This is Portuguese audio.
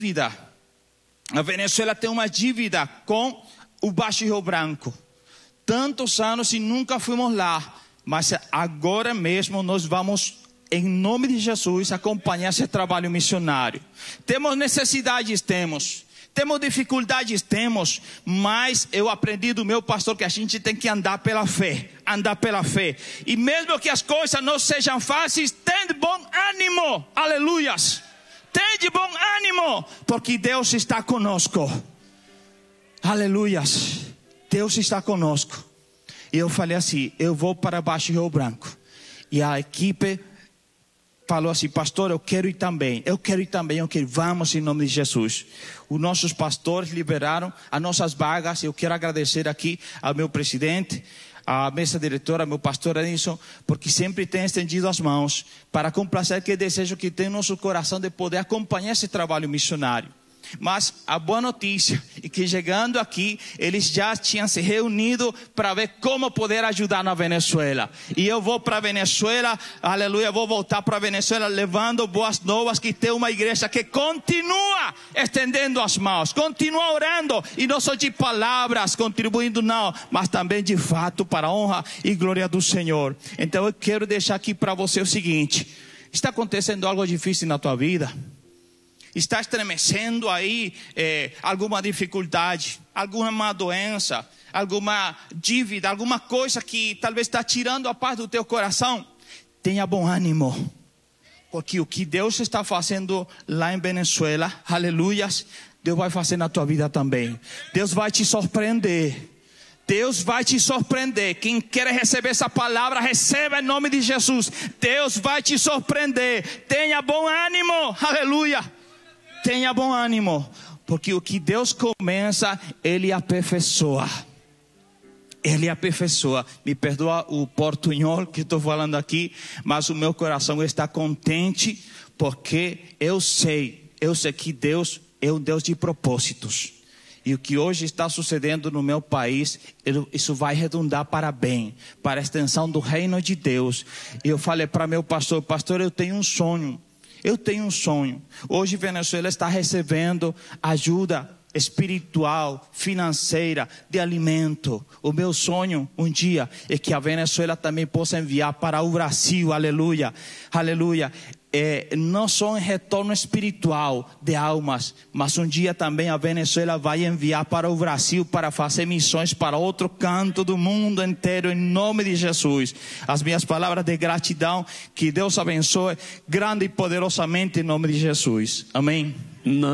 dívida. A Venezuela tem uma dívida com o Baixo Rio Branco. Tantos anos e nunca fomos lá. Mas agora mesmo nós vamos, em nome de Jesus, acompanhar esse trabalho missionário. Temos necessidades, temos dificuldades, temos. Mas eu aprendi do meu pastor que a gente tem que andar pela fé. Andar pela fé. E mesmo que as coisas não sejam fáceis, tem de bom ânimo. Aleluias. Tem de bom ânimo. Porque Deus está conosco. Aleluias. Deus está conosco. E eu falei assim, eu vou para Baixo Rio Branco. E a equipe falou assim, pastor, eu quero ir também. Vamos em nome de Jesus. Os nossos pastores liberaram as nossas vagas. Eu quero agradecer aqui ao meu presidente, à mesa diretora, ao meu pastor Edson, porque sempre tem estendido as mãos para complacer aquele desejo que tem no nosso coração de poder acompanhar esse trabalho missionário. Mas a boa notícia é que chegando aqui, eles já tinham se reunido para ver como poder ajudar na Venezuela. E eu vou para a Venezuela, aleluia, vou voltar para a Venezuela levando boas novas, que tem uma igreja que continua estendendo as mãos, continua orando, e não só de palavras, contribuindo não, mas também de fato para a honra e glória do Senhor. Então eu quero deixar aqui para você o seguinte: está acontecendo algo difícil na tua vida? Está estremecendo aí alguma dificuldade, alguma doença, alguma dívida, alguma coisa que talvez está tirando a paz do teu coração? Tenha bom ânimo, porque o que Deus está fazendo lá em Venezuela, aleluias, Deus vai fazer na tua vida também. Deus vai te surpreender. Deus vai te surpreender. Quem quer receber essa palavra, receba em nome de Jesus. Deus vai te surpreender. Tenha bom ânimo, aleluia. Tenha bom ânimo, porque o que Deus começa, Ele aperfeiçoa. Ele aperfeiçoa. Me perdoa o portunhol que estou falando aqui, mas o meu coração está contente, porque eu sei que Deus é um Deus de propósitos. E o que hoje está sucedendo no meu país, isso vai redundar para bem, para a extensão do reino de Deus. E eu falei para meu pastor, eu tenho um sonho. Hoje Venezuela está recebendo ajuda espiritual, financeira, de alimento. O meu sonho um dia é que a Venezuela também possa enviar para o Brasil, aleluia, aleluia. Não só em retorno espiritual de almas, mas um dia também a Venezuela vai enviar para o Brasil para fazer missões para outro canto do mundo inteiro, em nome de Jesus. As minhas palavras de gratidão, que Deus abençoe grande e poderosamente em nome de Jesus. Amém.